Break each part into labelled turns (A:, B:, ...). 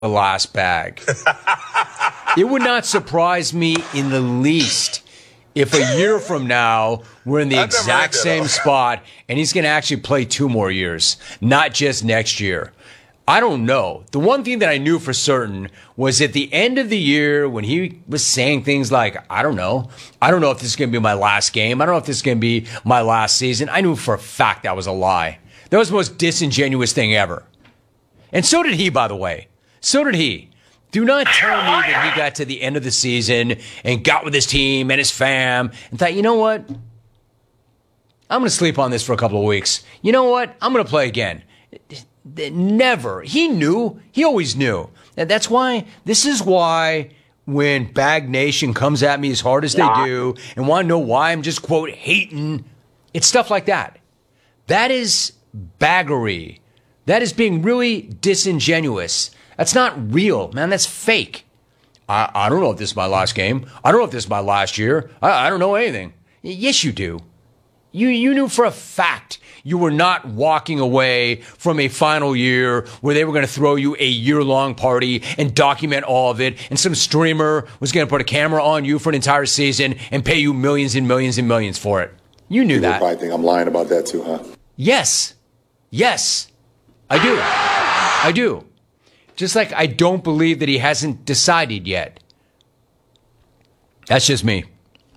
A: the last bag. It would not surprise me in the least if a year from now we're in the exact same spot and he's going to actually play 2 more years, not just next year. I don't know. The one thing that I knew for certain was at the end of the year when he was saying things like, I don't know if this is going to be my last game. I don't know if this is going to be my last season. I knew for a fact that was a lie. That was the most disingenuous thing ever. And so did he, by the way. So did he. Do not tell me that he got to the end of the season and got with his team and his fam and thought, you know what? I'm going to sleep on this for a couple of weeks. You know what? I'm going to play again. Never. He knew. He always knew. And that's why, this is why when Bag Nation comes at me as hard as they do and want to know why I'm just, quote, hating, it's stuff like that. That is baggery. That is being really disingenuous. That's not real, man. That's fake. I don't know if this is my last game. I don't know if this is my last year. I don't know anything. Yes, you do. You knew for a fact you were not walking away from a final year where they were going to throw you a year-long party and document all of it, and some streamer was going to put a camera on you for an entire season and pay you millions and millions and millions for it. You knew that.
B: You probably think I'm lying about that too, huh?
A: Yes. Yes. I do. Just like I don't believe that he hasn't decided yet. That's just me.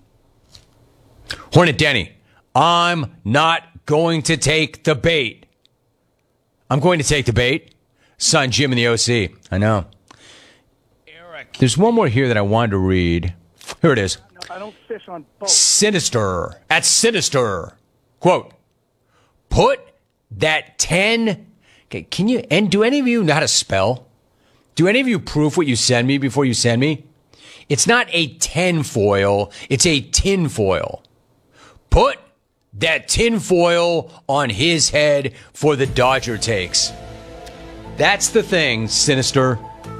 A: Hornet Denny, I'm not going to take the bait. I'm going to take the bait. Son, Jim in the OC. I know. Eric. There's one more here that I wanted to read. Here it is.
C: I don't fish on boats.
A: Sinister. At Sinister. Quote, put that 10... Okay, can you... And do any of you know how to spell? Do any of you proof what you send me before you send me? It's not a 10 foil. It's a tin foil. Put that tin foil on his head for the Dodger takes. That's the thing, Sinister.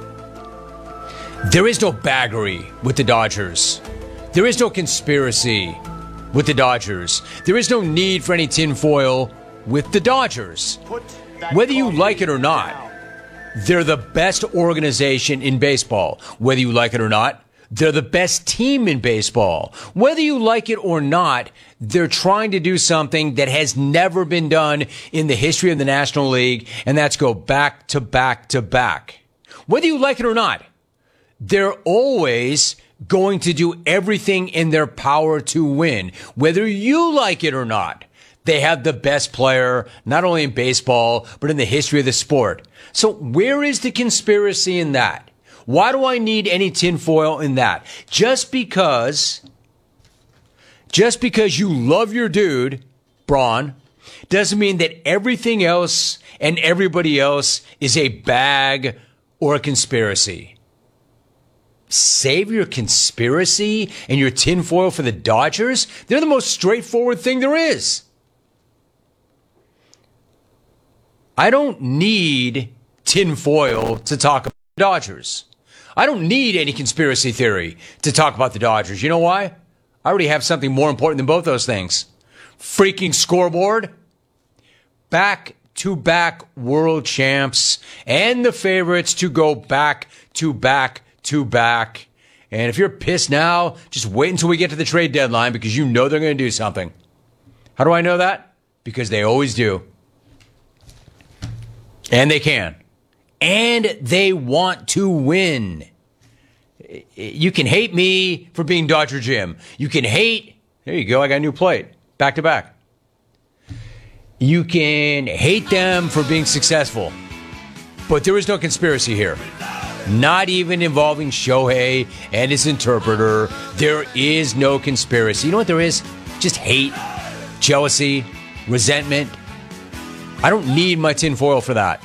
A: There is no baggery with the Dodgers. There is no conspiracy with the Dodgers. There is no need for any tin foil with the Dodgers. Whether you like it or not, they're the best organization in baseball. Whether you like it or not, they're the best team in baseball. Whether you like it or not, they're trying to do something that has never been done in the history of the National League, and that's go back to back to back. Whether you like it or not, they're always going to do everything in their power to win. Whether you like it or not, they have the best player, not only in baseball, but in the history of the sport. So where is the conspiracy in that? Why do I need any tinfoil in that? Just because you love your dude, Braun, doesn't mean that everything else and everybody else is a bag or a conspiracy. Save your conspiracy and your tinfoil for the Dodgers? They're the most straightforward thing there is. I don't need tinfoil to talk about the Dodgers. I don't need any conspiracy theory to talk about the Dodgers. You know why? I already have something more important than both those things. Freaking scoreboard. Back-to-back world champs and the favorites to go back-to-back-to-back. And if you're pissed now, just wait until we get to the trade deadline because you know they're going to do something. How do I know that? Because they always do. And they can. And they want to win. You can hate me for being Dodger Jim. You can hate... There you go, I got a new plate. Back to back. You can hate them for being successful. But there is no conspiracy here. Not even involving Shohei and his interpreter. There is no conspiracy. You know what there is? Just hate, jealousy, resentment. I don't need my tinfoil for that.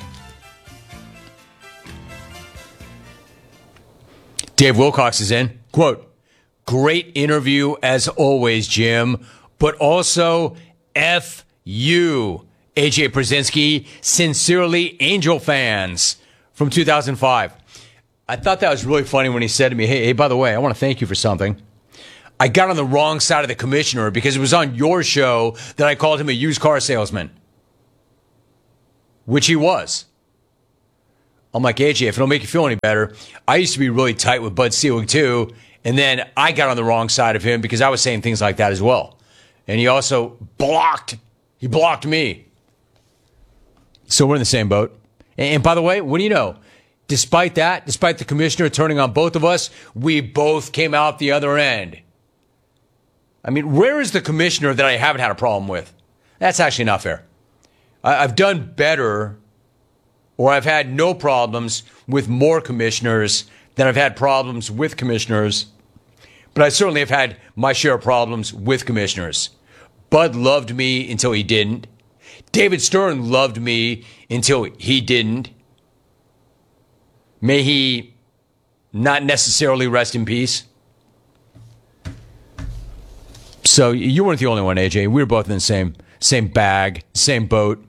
A: Dave Wilcox is in. Quote, great interview as always, Jim, but also F you, AJ Przinsky, sincerely Angel fans from 2005. I thought that was really funny when he said to me, hey, by the way, I want to thank you for something. I got on the wrong side of the commissioner because it was on your show that I called him a used car salesman. Which he was. I'm like, AJ, if it'll make you feel any better, I used to be really tight with Bud Selig too, and then I got on the wrong side of him because I was saying things like that as well. And he also blocked me. So we're in the same boat. And by the way, what do you know? Despite that, despite the commissioner turning on both of us, we both came out the other end. I mean, where is the commissioner that I haven't had a problem with? That's actually not fair. I've done better, or I've had no problems with more commissioners than I've had problems with commissioners. But I certainly have had my share of problems with commissioners. Bud loved me until he didn't. David Stern loved me until he didn't. May he not necessarily rest in peace. So you weren't the only one, AJ. We were both in the same bag, same boat.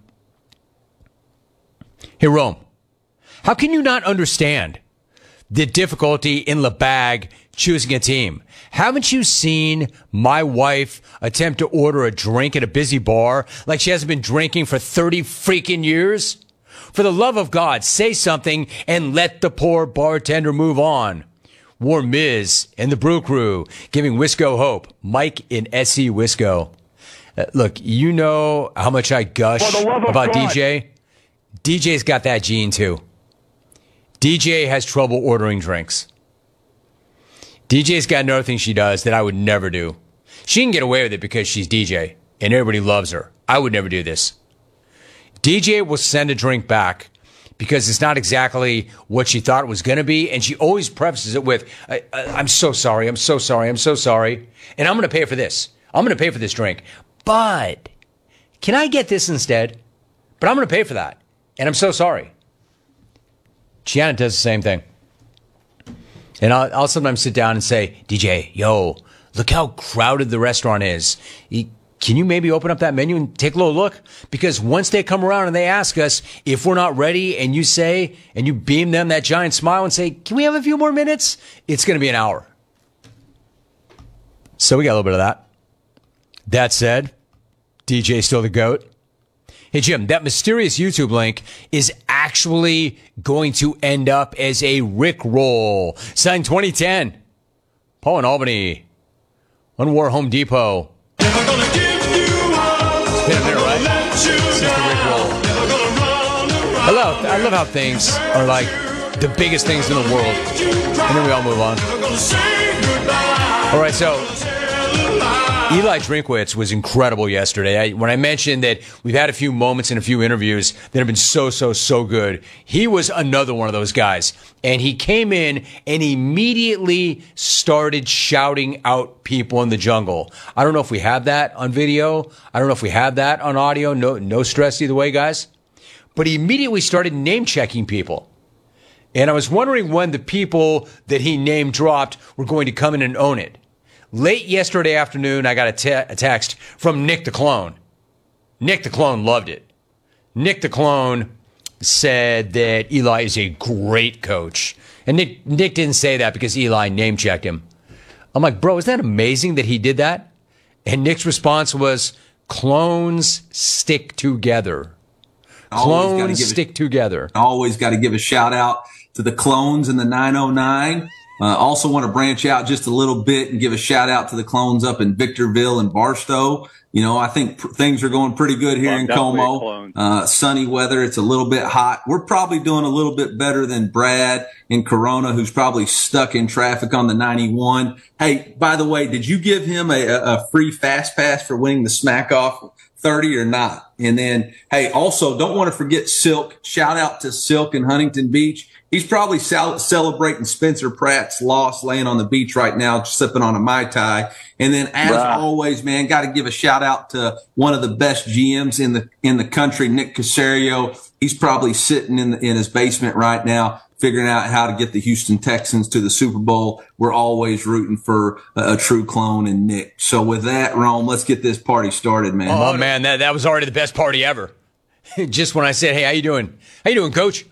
A: Hey, Rome, how can you not understand the difficulty in the bag choosing a team? Haven't you seen my wife attempt to order a drink at a busy bar like she hasn't been drinking for 30 freaking years? For the love of God, say something and let the poor bartender move on. War Miz and the Brew Crew giving Wisco hope. Mike in SC Wisco. Look, you know how much I gush about DJ. DJ's got that gene too. DJ has trouble ordering drinks. DJ's got another thing she does that I would never do. She can get away with it because she's DJ and everybody loves her. I would never do this. DJ will send a drink back because it's not exactly what she thought it was going to be, and she always prefaces it with, I'm so sorry, I'm so sorry, I'm so sorry, and I'm going to pay for this. I'm going to pay for this drink. But can I get this instead? But I'm going to pay for that, and I'm so sorry. Gianna does the same thing. And I'll sometimes sit down and say, DJ, yo, look how crowded the restaurant is. Can you maybe open up that menu and take a little look? Because once they come around and they ask us if we're not ready, and you say, and you beam them that giant smile and say, can we have a few more minutes? It's going to be an hour. So we got a little bit of that. That said, DJ's still the GOAT. Hey, Jim, that mysterious YouTube link is actually going to end up as a Rickroll. Signed 2010. Paul in Albany. Unwar Home Depot. Never gonna give you up. It's been a minute, right? Since the Rickroll. I love how things are like the biggest things in the world. And then we all move on. All right, so Eli Drinkwitz was incredible yesterday. When I mentioned that we've had a few moments and a few interviews that have been so good, he was another one of those guys. And he came in and immediately started shouting out people in the jungle. I don't know if we have that on video. I don't know if we have that on audio. No stress either way, guys. But he immediately started name-checking people. And I was wondering when the people that he name-dropped were going to come in and own it. Late yesterday afternoon, I got a text from Nick the Clone. Nick the Clone loved it. Nick the Clone said that Eli is a great coach. And Nick didn't say that because Eli name-checked him. I'm like, bro, isn't that amazing that he did that? And Nick's response was, clones stick together. Clones stick together.
C: Always got to give a shout out to the clones in the 909. Also want to branch out just a little bit and give a shout out to the clones up in Victorville and Barstow. You know, I think things are going pretty good here in Como. Sunny weather. It's a little bit hot. We're probably doing a little bit better than Brad in Corona, who's probably stuck in traffic on the 91. Hey, by the way, did you give him a free fast pass for winning the Smack Off 30 or not? And then, hey, also don't want to forget Silk. Shout out to Silk in Huntington Beach. He's probably celebrating Spencer Pratt's loss, laying on the beach right now, sipping on a Mai Tai. And then, as always, man, got to give a shout out to one of the best GMs in the country, Nick Caserio. He's probably sitting in his basement right now, figuring out how to get the Houston Texans to the Super Bowl. We're always rooting for a true clone in Nick. So with that, Rome, let's get this party started, man.
A: Oh man, that was already the best party ever. Just when I said, "Hey, how you doing? How you doing, Coach?"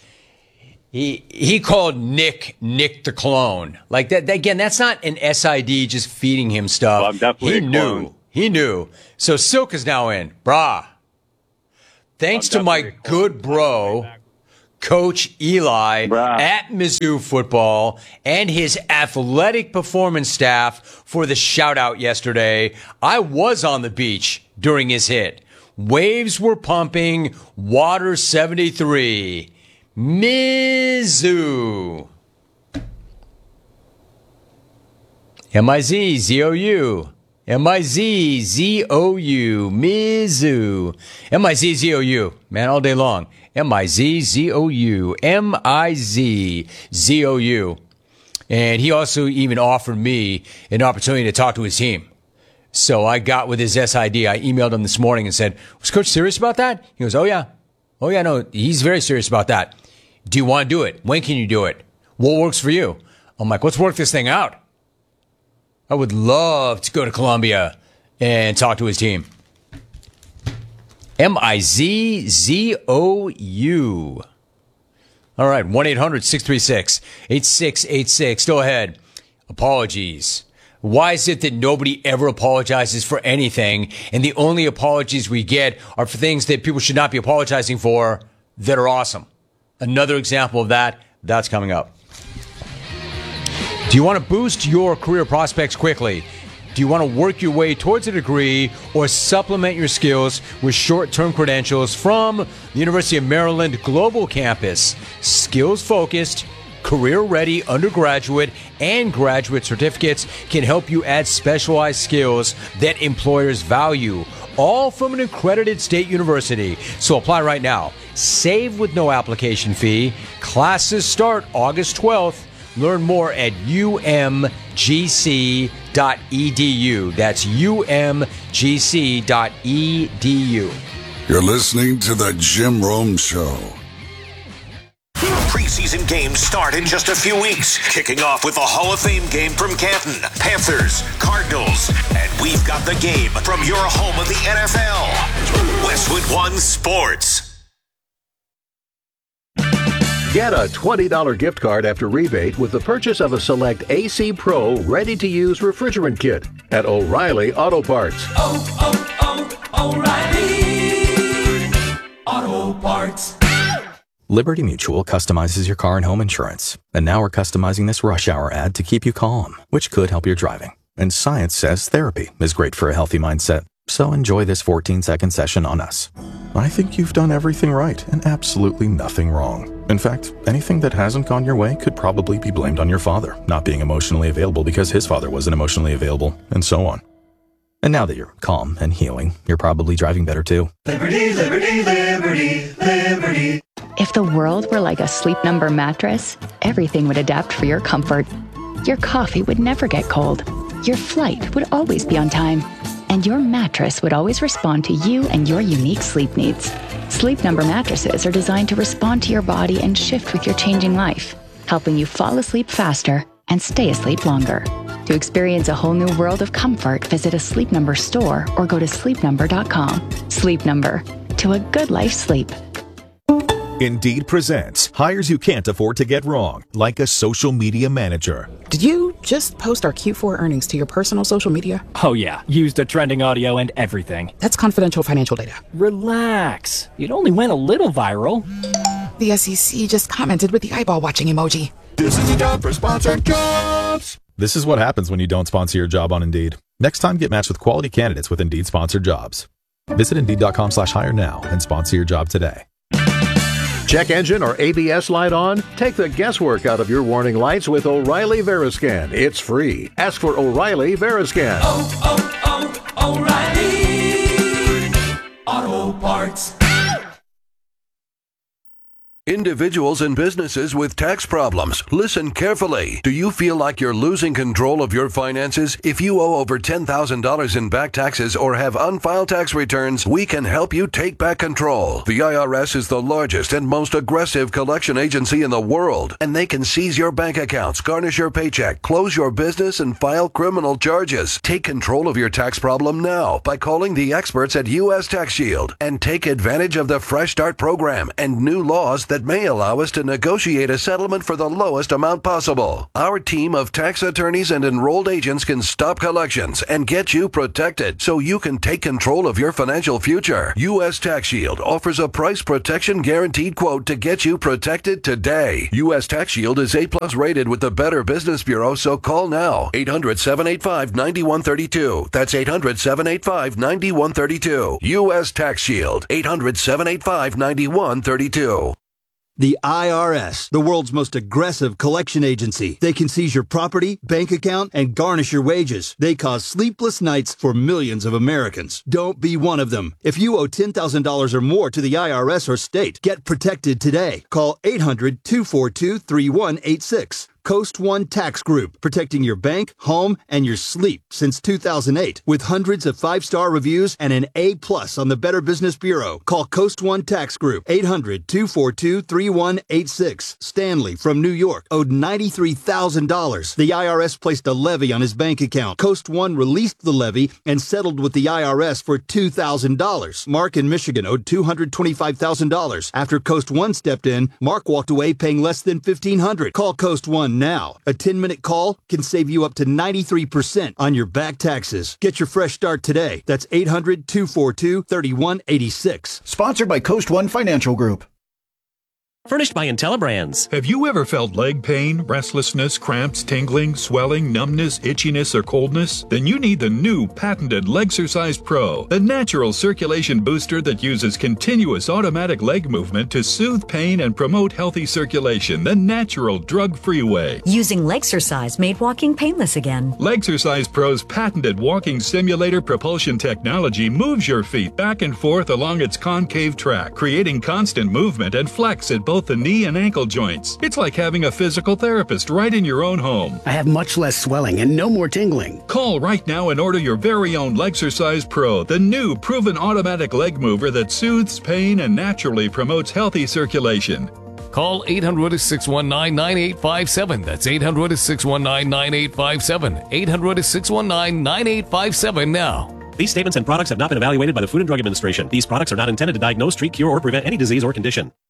A: He called Nick the clone. Like that again, that's not an SID just feeding him stuff.
D: Well, I'm definitely
A: He knew. So Silk is now in. Brah. Thanks to my good bro, Coach Eli at Mizzou football and his athletic performance staff for the shout out yesterday. I was on the beach during his hit. Waves were pumping, water 73. Mizzou. M-I-Z-Z-O-U. M-I-Z-Z-O-U. Mizzou. M-I-Z-Z-O-U. Man, all day long. M-I-Z-Z-O-U. M-I-Z-Z-O-U. And he also even offered me an opportunity to talk to his team. So I got with his SID. I emailed him this morning and said, was Coach serious about that? He goes, oh, yeah. Oh, yeah, no, he's very serious about that. Do you want to do it? When can you do it? What works for you? I'm like, let's work this thing out. I would love to go to Columbia and talk to his team. M-I-Z-Z-O-U. All right, 1-800-636-8686. Go ahead. Apologies. Why is it that nobody ever apologizes for anything, and the only apologies we get are for things that people should not be apologizing for that are awesome? Another example of that's coming up. Do you want to boost your career prospects quickly? Do you want to work your way towards a degree or supplement your skills with short-term credentials from the University of Maryland Global Campus? Skills-focused, career-ready undergraduate and graduate certificates can help you add specialized skills that employers value, all from an accredited state university. So apply right now. Save with no application fee. Classes start August 12th. Learn more at umgc.edu. That's umgc.edu.
D: You're listening to The Jim Rome Show.
E: Preseason games start in just a few weeks, kicking off with the Hall of Fame game from Canton, Panthers, Cardinals, and we've got the game from your home of the NFL, Westwood One Sports.
F: Get a $20 gift card after rebate with the purchase of a select AC Pro ready-to-use refrigerant kit at O'Reilly Auto Parts.
G: O'Reilly Auto Parts.
H: Liberty Mutual customizes your car and home insurance. And now we're customizing this rush hour ad to keep you calm, which could help your driving. And science says therapy is great for a healthy mindset. So enjoy this 14-second session on us. I think you've done everything right and absolutely nothing wrong. In fact, anything that hasn't gone your way could probably be blamed on your father not being emotionally available because his father wasn't emotionally available, and so on. And now that you're calm and healing, you're probably driving better too.
G: Liberty, liberty, liberty, liberty.
I: If the world were like a Sleep Number mattress, everything would adapt for your comfort. Your coffee would never get cold. Your flight would always be on time. And your mattress would always respond to you and your unique sleep needs. Sleep Number mattresses are designed to respond to your body and shift with your changing life, helping you fall asleep faster and stay asleep longer. To experience a whole new world of comfort, visit a Sleep Number store or go to sleepnumber.com. Sleep Number. To a good life sleep.
J: Indeed presents hires you can't afford to get wrong, like a social media manager.
K: Did you just post our Q4 earnings to your personal social media?
L: Oh yeah, used the trending audio and everything.
K: That's confidential financial data.
L: Relax. It only went a little viral.
K: The SEC just commented with the eyeball watching emoji.
J: This is a job for sponsored jobs. This is what happens when you don't sponsor your job on Indeed. Next time, get matched with quality candidates with Indeed sponsored jobs. Visit Indeed.com/hire now and sponsor your job today.
F: Check engine or ABS light on? Take the guesswork out of your warning lights with O'Reilly Veriscan. It's free. Ask for O'Reilly Veriscan.
G: O'Reilly Auto Parts.
M: Individuals and businesses with tax problems, listen carefully. Do you feel like you're losing control of your finances? If you owe over $10,000 in back taxes or have unfiled tax returns, we can help you take back control. The IRS is the largest and most aggressive collection agency in the world, and they can seize your bank accounts, garnish your paycheck, close your business, and file criminal charges. Take control of your tax problem now by calling the experts at U.S. Tax Shield and take advantage of the Fresh Start program and new laws that that may allow us to negotiate a settlement for the lowest amount possible. Our team of tax attorneys and enrolled agents can stop collections and get you protected so you can take control of your financial future. U.S. Tax Shield offers a price protection guaranteed quote to get you protected today. U.S. Tax Shield is A+ rated with the Better Business Bureau, so call now. 800-785-9132. That's 800-785-9132. U.S. Tax Shield. 800-785-9132.
N: The IRS, the world's most aggressive collection agency. They can seize your property, bank account, and garnish your wages. They cause sleepless nights for millions of Americans. Don't be one of them. If you owe $10,000 or more to the IRS or state, get protected today. Call 800-242-3186. Coast One Tax Group, protecting your bank, home, and your sleep since 2008. With hundreds of 5-star reviews and an A+ on the Better Business Bureau. Call Coast One Tax Group, 800-242-3186. Stanley from New York owed $93,000. The IRS placed a levy on his bank account. Coast One released the levy and settled with the IRS for $2,000. Mark in Michigan owed $225,000. After Coast One stepped in, Mark walked away paying less than $1,500. Call Coast One now. A 10-minute call can save you up to 93% on your back taxes. Get your fresh start today. That's 800-242-3186.
O: Sponsored by Coast One Financial Group.
P: Furnished by IntelliBrands.
Q: Have you ever felt leg pain, restlessness, cramps, tingling, swelling, numbness, itchiness, or coldness? Then you need the new patented Legsercise Pro, the natural circulation booster that uses continuous automatic leg movement to soothe pain and promote healthy circulation the natural, drug-free way.
R: Using Legsercise made walking painless again.
Q: Legsercise Pro's patented walking simulator propulsion technology moves your feet back and forth along its concave track, creating constant movement and flex at both the knee and ankle joints. It's like having a physical therapist right in your own home.
O: I have much less swelling and no more tingling.
Q: Call right now and order your very own Legsercise Pro, the new proven automatic leg mover that soothes pain and naturally promotes healthy circulation.
S: Call 800-619-9857. That's 800-619-9857. 800-619-9857 now.
P: These statements and products have not been evaluated by the Food and Drug Administration. These products are not intended to diagnose, treat, cure, or prevent any disease or condition.